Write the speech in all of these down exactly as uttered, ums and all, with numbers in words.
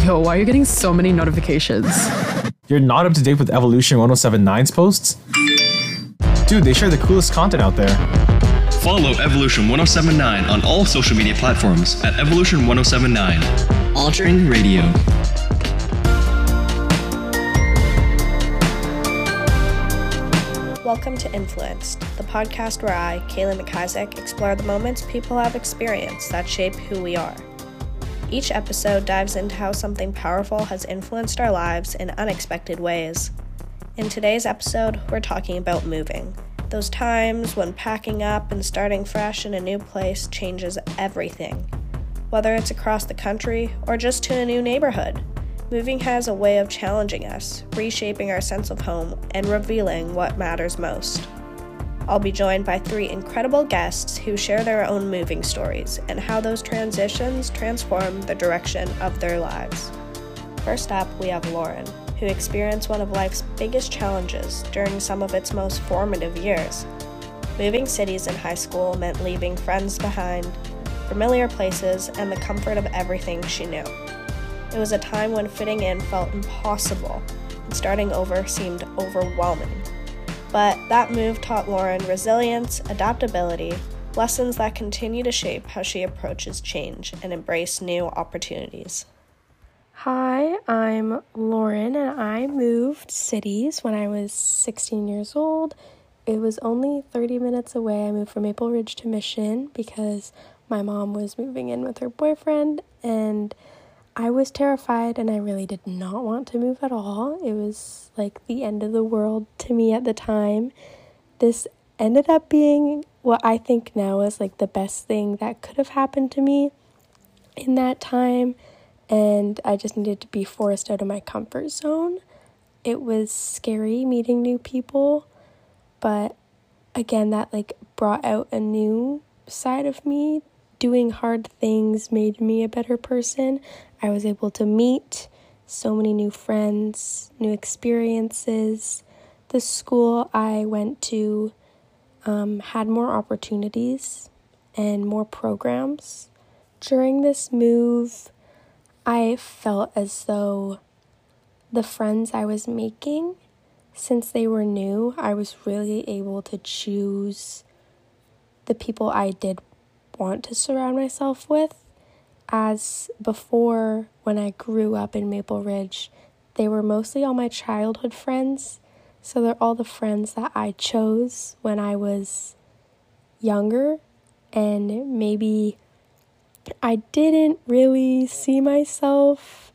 Yo, why are you getting so many notifications? You're not up to date with Evolution ten seventy-nine's posts? Dude, they share the coolest content out there. Follow Evolution ten seventy-nine on all social media platforms at Evolution ten seventy-nine. Altering Radio. Welcome to Influenced, the podcast where I, Kaylee McIsaac, explore the moments people have experienced that shape who we are. Each episode dives into how something powerful has influenced our lives in unexpected ways. In today's episode, we're talking about moving. Those times when packing up and starting fresh in a new place changes everything. Whether it's across the country or just to a new neighborhood, moving has a way of challenging us, reshaping our sense of home, and revealing what matters most. I'll be joined by three incredible guests who share their own moving stories and how those transitions transform the direction of their lives. First up, we have Lauren, who experienced one of life's biggest challenges during some of its most formative years. Moving cities in high school meant leaving friends behind, familiar places, and the comfort of everything she knew. It was a time when fitting in felt impossible, and starting over seemed overwhelming. But that move taught Lauren resilience, adaptability, lessons that continue to shape how she approaches change and embrace new opportunities. Hi, I'm Lauren, and I moved cities when I was sixteen years old. It was only thirty minutes away. I moved from Maple Ridge to Mission because my mom was moving in with her boyfriend, and I was terrified, and I really did not want to move at all. It was like the end of the world to me at the time. This ended up being what I think now is like the best thing that could have happened to me in that time, and I just needed to be forced out of my comfort zone. It was scary meeting new people, but again, that like brought out a new side of me. Doing hard things made me a better person. I was able to meet so many new friends, new experiences. The school I went to um, had more opportunities and more programs. During this move, I felt as though the friends I was making, since they were new, I was really able to choose the people I did want to surround myself with. As before, when I grew up in Maple Ridge, they were mostly all my childhood friends. So they're all the friends that I chose when I was younger, and maybe I didn't really see myself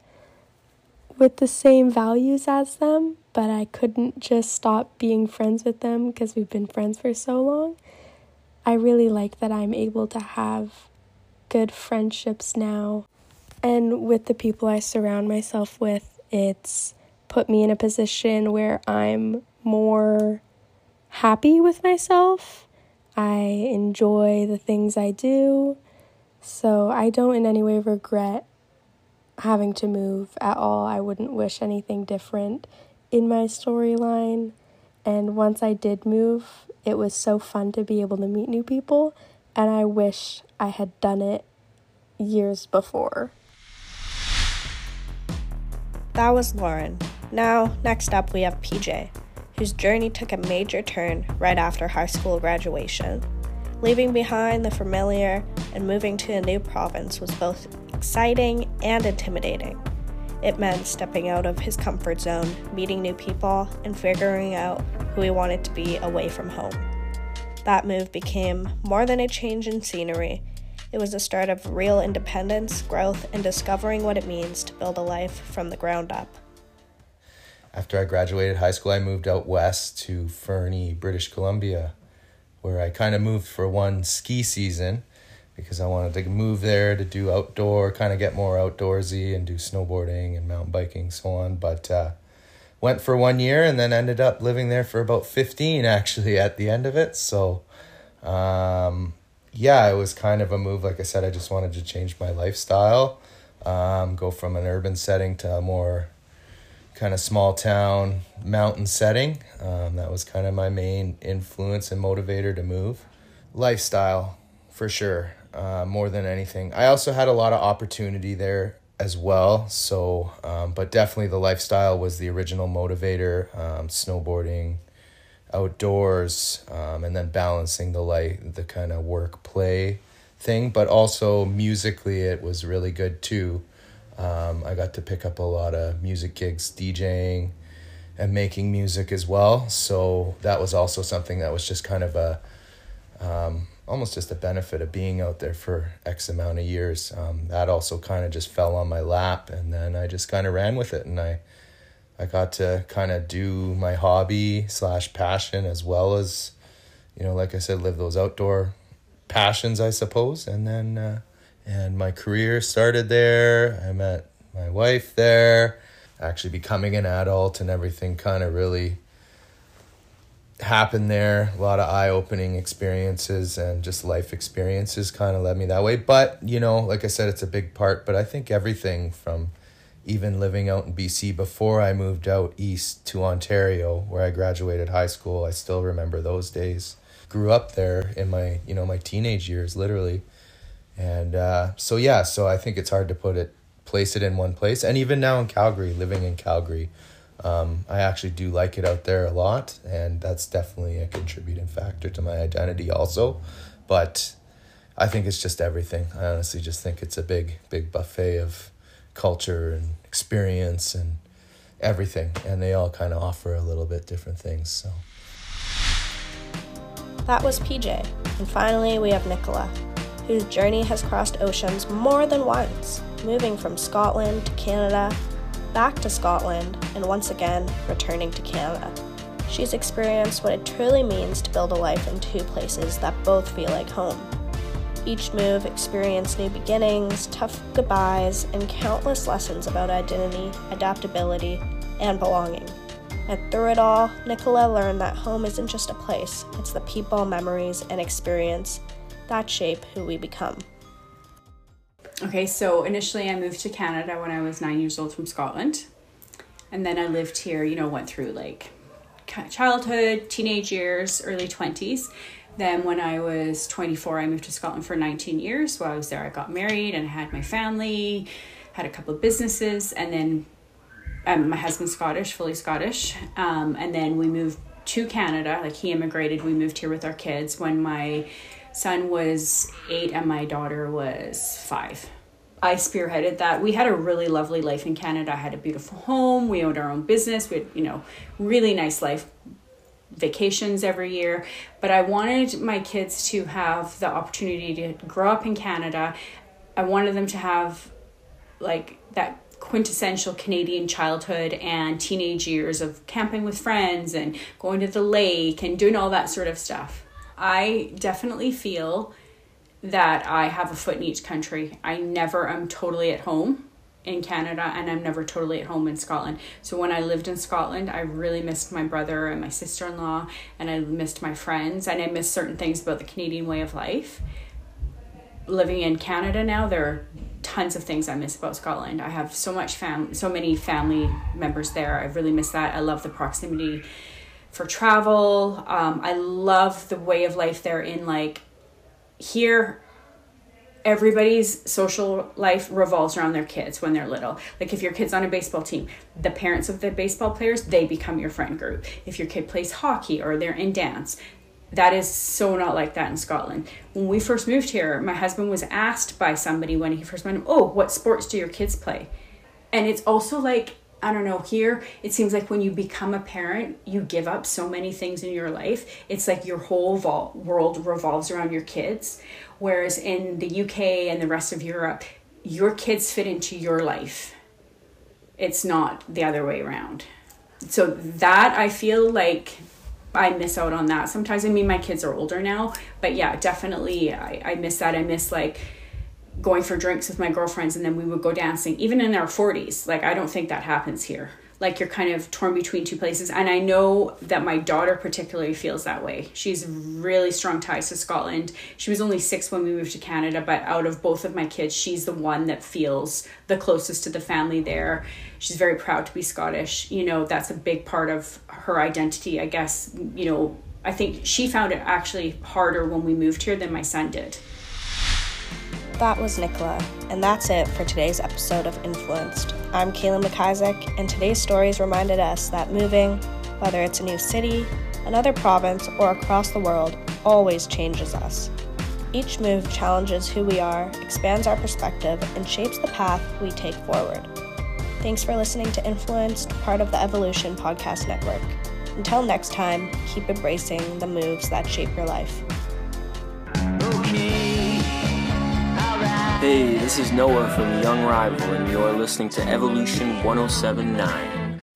with the same values as them, but I couldn't just stop being friends with them because we've been friends for so long. I really like that I'm able to have good friendships now, and with the people I surround myself with, it's put me in a position where I'm more happy with myself. I enjoy the things I do, so I don't in any way regret having to move at all. I wouldn't wish anything different in my storyline, and once I did move, it was so fun to be able to meet new people, and I wish I had done it years before. That was Lauren. Now, next up we have P J, whose journey took a major turn right after high school graduation. Leaving behind the familiar and moving to a new province was both exciting and intimidating. It meant stepping out of his comfort zone, meeting new people, and figuring out who he wanted to be away from home. That move became more than a change in scenery. It was the start of real independence, growth, and discovering what it means to build a life from the ground up. After I graduated high school, I moved out west to Fernie, British Columbia, where I kind of moved for one ski season because I wanted to move there to do outdoor, kind of get more outdoorsy and do snowboarding and mountain biking, so on. But uh, went for one year and then ended up living there for about fifteen actually at the end of it. So um, yeah, it was kind of a move. Like I said, I just wanted to change my lifestyle, um, go from an urban setting to a more kind of small town mountain setting. Um, that was kind of my main influence and motivator to move. Lifestyle, for sure, uh, more than anything. I also had a lot of opportunity there as well. So, um, but definitely the lifestyle was the original motivator, um, snowboarding, outdoors, um, and then balancing the light, the kind of work play thing, but also musically it was really good too. Um, I got to pick up a lot of music gigs, DJing and making music as well. So that was also something that was just kind of a, um, almost just a benefit of being out there for X amount of years. Um, that also kind of just fell on my lap, and then I just kind of ran with it, and I, I got to kind of do my hobby slash passion as well as, you know, like I said, live those outdoor passions, I suppose. And then, uh, and my career started there. I met my wife there, actually becoming an adult, and everything kind of really happened there. A lot of eye-opening experiences and just life experiences kind of led me that way. But, you know, like I said, it's a big part, but I think everything from even living out in B C before I moved out east to Ontario, where I graduated high school, I still remember those days. Grew up there in my, you know, my teenage years, literally. And uh, so, yeah, so I think it's hard to put it, place it in one place. And even now in Calgary, living in Calgary, um, I actually do like it out there a lot. And that's definitely a contributing factor to my identity also. But I think it's just everything. I honestly just think it's a big, big buffet of culture and experience and everything. And they all kind of offer a little bit different things, so. That was P J. And finally, we have Nicola, whose journey has crossed oceans more than once, moving from Scotland to Canada, back to Scotland, and once again, returning to Canada. She's experienced what it truly means to build a life in two places that both feel like home. Each move experienced new beginnings, tough goodbyes, and countless lessons about identity, adaptability, and belonging. And through it all, Nicola learned that home isn't just a place, it's the people, memories, and experience that shape who we become. Okay, so initially I moved to Canada when I was nine years old from Scotland. And then I lived here, you know, went through like childhood, teenage years, early twenties. Then when I was twenty-four, I moved to Scotland for nineteen years. While I was there, I got married and I had my family, had a couple of businesses, and then um, my husband's Scottish, fully Scottish. Um, and then we moved to Canada, like he immigrated, we moved here with our kids when my son was eight and my daughter was five. I spearheaded that. We had a really lovely life in Canada. I had a beautiful home. We owned our own business. We had, you know, really nice life, vacations every year. But I wanted my kids to have the opportunity to grow up in Canada. I wanted them to have like that quintessential Canadian childhood and teenage years of camping with friends and going to the lake and doing all that sort of stuff. I definitely feel that I have a foot in each country. I never am totally at home in Canada, and I'm never totally at home in Scotland. So when I lived in Scotland, I really missed my brother and my sister-in-law, and I missed my friends, and I missed certain things about the Canadian way of life. Living in Canada now, there are tons of things I miss about Scotland. I have so much fam, so many family members there. I really miss that. I love the proximity for travel. Um, I love the way of life there in like here. Everybody's social life revolves around their kids when they're little. Like if your kid's on a baseball team, the parents of the baseball players, they become your friend group. If your kid plays hockey or they're in dance, that is so not like that in Scotland. When we first moved here, my husband was asked by somebody when he first met him, oh, what sports do your kids play? And it's also like, I don't know, here, it seems like when you become a parent, you give up so many things in your life. It's like your whole vol- world revolves around your kids. Whereas in the U K and the rest of Europe, your kids fit into your life. It's not the other way around. So that, I feel like I miss out on that. Sometimes, I mean, my kids are older now, but yeah, definitely I, I miss that. I miss like going for drinks with my girlfriends and then we would go dancing, even in our forties. Like, I don't think that happens here. Like, you're kind of torn between two places. And I know that my daughter particularly feels that way. She's really strong ties to Scotland. She was only six when we moved to Canada, but out of both of my kids, she's the one that feels the closest to the family there. She's very proud to be Scottish. You know, that's a big part of her identity, I guess. You know, I think she found it actually harder when we moved here than my son did. That was Nicola, and that's it for today's episode of Influenced. I'm Kayla McIsaac, and today's stories reminded us that moving, whether it's a new city, another province, or across the world, always changes us. Each move challenges who we are, expands our perspective, and shapes the path we take forward. Thanks for listening to Influenced, part of the Evolution Podcast Network. Until next time, keep embracing the moves that shape your life. Hey, this is Noah from Young Rival, and you're listening to Evolution one oh seven point nine.